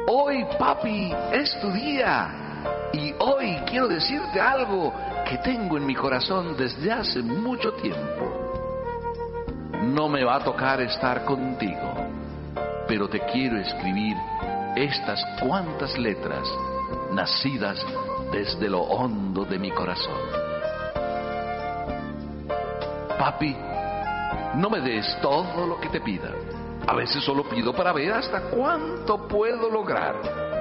Hoy, papi, es tu día. Y hoy quiero decirte algo que tengo en mi corazón desde hace mucho tiempo. No me va a tocar estar contigo, pero te quiero escribir estas cuantas letras nacidas desde lo hondo de mi corazón. Papi, no me des todo lo que te pida. A veces solo pido para ver hasta cuánto puedo lograr.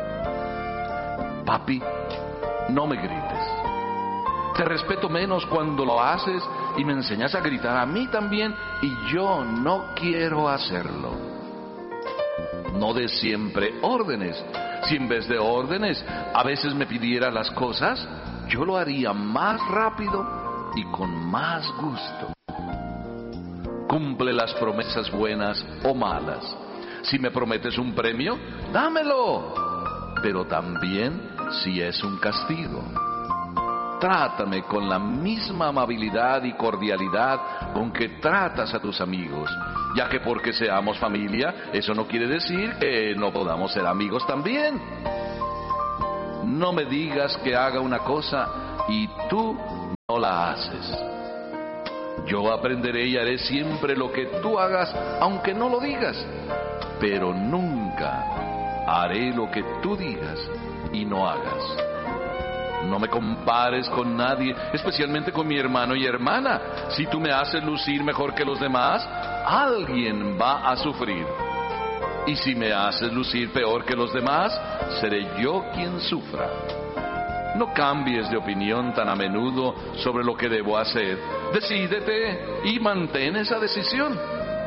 Papi, no me grites. Te respeto menos cuando lo haces y me enseñas a gritar a mí también, y yo no quiero hacerlo. No des siempre órdenes. Si en vez de órdenes a veces me pidieras las cosas, yo lo haría más rápido y con más gusto. Cumple las promesas buenas o malas. Si me prometes un premio, dámelo. Pero también si es un castigo. Trátame con la misma amabilidad y cordialidad con que tratas a tus amigos, ya que porque seamos familia, eso no quiere decir que no podamos ser amigos también. No me digas que haga una cosa y tú no la haces. Yo aprenderé y haré siempre lo que tú hagas, aunque no lo digas, pero nunca haré lo que tú digas y no hagas. No me compares con nadie, especialmente con mi hermano y hermana. Si tú me haces lucir mejor que los demás, alguien va a sufrir. Y si me haces lucir peor que los demás, seré yo quien sufra. No cambies de opinión tan a menudo sobre lo que debo hacer. Decídete y mantén esa decisión.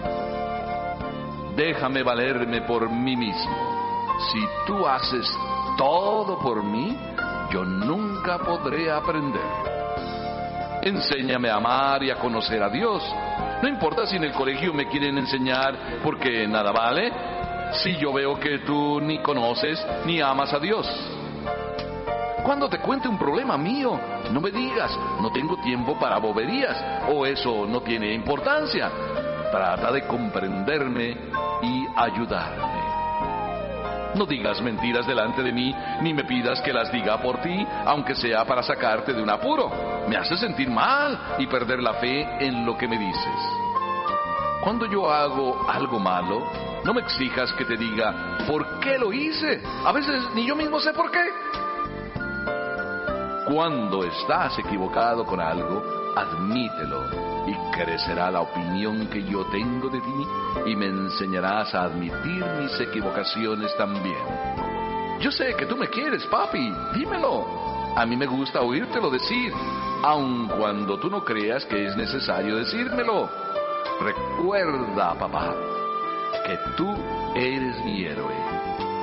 Déjame valerme por mí mismo. Si tú haces todo por mí, yo nunca podré aprender. Enséñame a amar y a conocer a Dios. No importa si en el colegio me quieren enseñar porque nada vale, si yo veo que tú ni conoces ni amas a Dios. Cuando te cuente un problema mío, no me digas, no tengo tiempo para boberías, o eso no tiene importancia. Trata de comprenderme y ayudarme. No digas mentiras delante de mí, ni me pidas que las diga por ti, aunque sea para sacarte de un apuro. Me hace sentir mal y perder la fe en lo que me dices. Cuando yo hago algo malo, no me exijas que te diga ¿por qué lo hice? A veces ni yo mismo sé por qué. Cuando estás equivocado con algo, admítelo y crecerá la opinión que yo tengo de ti y me enseñarás a admitir mis equivocaciones también. Yo sé que tú me quieres, papi, dímelo. A mí me gusta oírtelo decir, aun cuando tú no creas que es necesario decírmelo. Recuerda, papá, que tú eres mi héroe.